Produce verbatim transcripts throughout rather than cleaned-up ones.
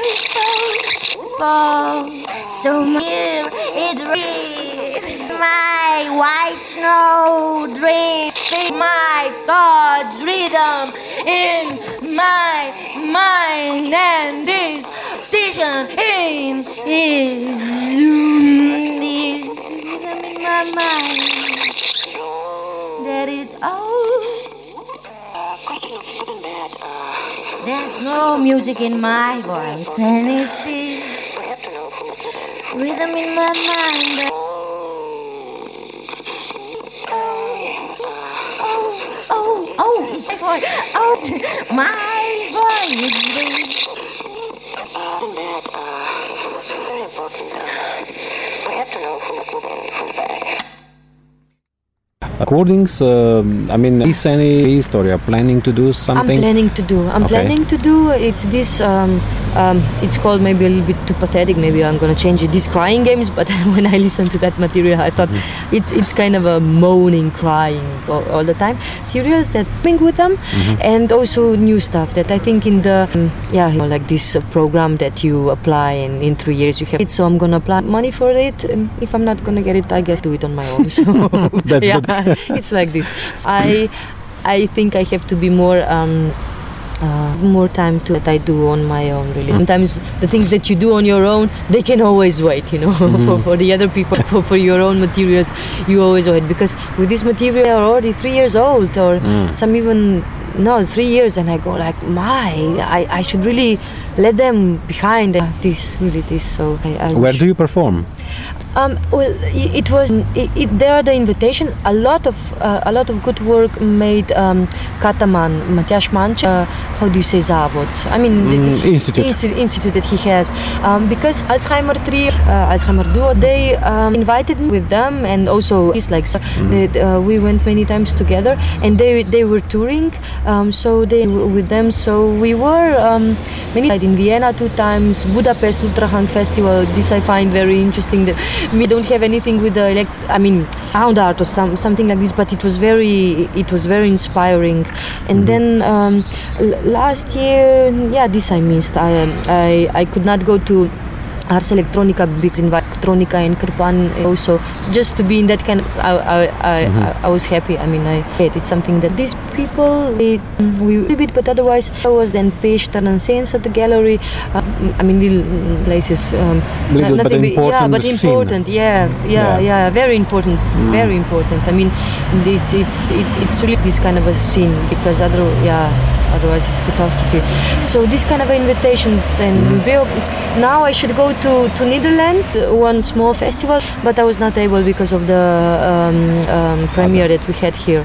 so far, so near it reaches my white snow dream. My thoughts rhythm in my mind, and this vision in is this rhythm in my mind. That it's all. There's no music in my voice, and it's this rhythm in my mind. Oh, oh, oh, it's a voice. Oh, my voice. Very important. We have to know who's good and who's bad. Recordings, uh, I mean, is any piece or you're planning to do something? I'm planning to do. I'm okay. planning to do. It's this. Um, um, it's called maybe a little bit too pathetic. Maybe I'm gonna change it. These crying games. But when I listened to that material, I thought mm-hmm. it's it's kind of a moaning, crying all, all the time. Serials that bring with them, mm-hmm. and also new stuff that I think in the um, yeah, you know, like this uh, program that you apply and in three years you have it. So I'm gonna apply money for it. Um, if I'm not gonna get it, I guess do it on my own. So that's yeah. the It's like this. So I, I think I have to be more, um, uh, more time to that I do on my own. Really, mm. sometimes the things that you do on your own, they can always wait. You know, mm. for for the other people, for for your own materials, you always wait because with this material, they are already three years old, or mm. some even no three years, and I go like, my, I I should really let them behind this really this. So I, I where wish. do you perform? Um, well, it was. It, it, there are the invitations. A lot of uh, a lot of good work made. Um, Kataman, Matjaž Manček. Uh, how do you say Zavod? I mean, mm, the, institute. Insti- institute that he has. Um, because Alzheimer Trio, uh, Alzheimer Duo, they um, invited me with them, and also he's like mm. they, uh, we went many times together, and they they were touring. Um, so they with them. So we were um, many in Vienna two times, Budapest Ultrahang Festival. This I find very interesting. That we don't have anything with the elect- I mean sound art or some something like this, but it was very it was very inspiring. And mm-hmm. then um, l- last year, yeah, this I missed. I I I could not go to Ars Electronica because in Electronica and Kirpan also, just to be in that kind of, I I I, mm-hmm. I, I was happy. I mean, I it's something that these people they, we a bit, but otherwise I was then Pest and Sense at the gallery. Uh, I mean, little places. Um, little nothing but important. Yeah, but important. Yeah, yeah, yeah, yeah, very important. Mm. Very important. I mean, it's it's it, it's really this kind of a scene because other yeah. Otherwise it's a catastrophe. So this kind of invitations and mm. now I should go to, to Netherlands, one small festival, but I was not able because of the um, um, premiere okay. that we had here.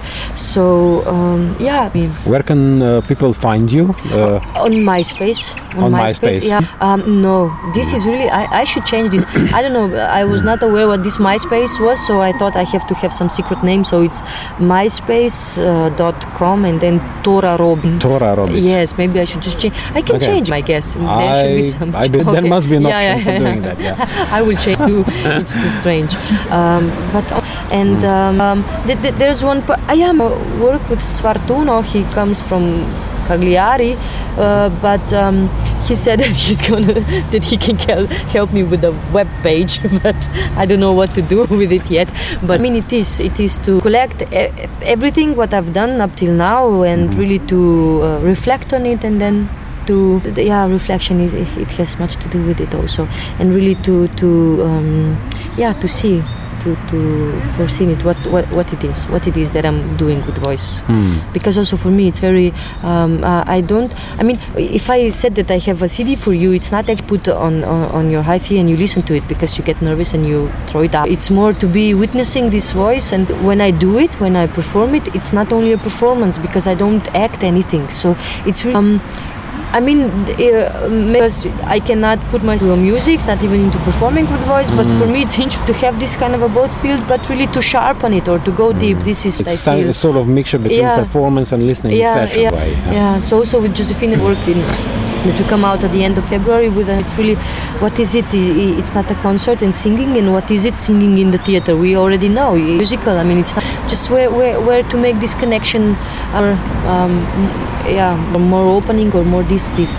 So um, yeah. Where can uh, people find you? Uh, on MySpace. On, on MySpace. MySpace. Yeah. Um, no, this is really. I, I should change this. I don't know. I was not aware what this MySpace was, so I thought I have to have some secret name. So it's myspace dot com uh, and then Tora Robin. Tora Robin. Yes, maybe I should just change. I can okay. change, I guess. There I, should be some. I bet okay. there must be an option yeah, yeah, for yeah. doing that. Yeah. I will change too. It's too strange. Um, but and um, um, th- th- there's one. Per- I am work with Svartuno. He comes from Cagliari, uh, but um, he said that he's gonna that he can help, help me with the web page, but I don't know what to do with it yet. But I mean, it is it is to collect e- everything what I've done up till now, and mm-hmm. really to uh, reflect on it, and then to yeah, reflection is it has much to do with it also, and really to to um, yeah to see. To, to foresee it what, what what it is what it is that I'm doing with voice mm. because also for me it's very um, uh, I don't I mean if I said that I have a C D for you, it's not actually put on, on, on your hi-fi and you listen to it because you get nervous and you throw it out. It's more to be witnessing this voice, and when I do it, when I perform it, it's not only a performance because I don't act anything, so it's really um, I mean, uh, because I cannot put myself into music, not even into performing with voice, mm. but for me it's interesting to have this kind of a both field, but really to sharpen it or to go mm. deep. This is it's I a feel. sort of mixture between yeah. performance and listening yeah, session. Yeah, way. Yeah. yeah. So also with Josephine worked in that will come out at the end of February with a, it's really what is it it's not a concert and singing, and what is it singing in the theater we already know musical. I mean, it's not just where where, where to make this connection or um, yeah more opening or more this this